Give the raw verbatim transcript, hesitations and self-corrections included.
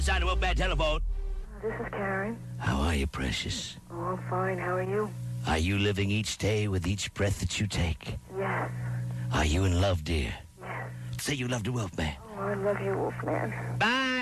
Sign the Wolfman telephone. This is Karen. How are you, precious? Oh, I'm fine. How are you? Are you living each day with each breath that you take? Yes. Are you in love, dear? Yes. Say you love the Wolfman. Oh, I love you, Wolfman. Bye.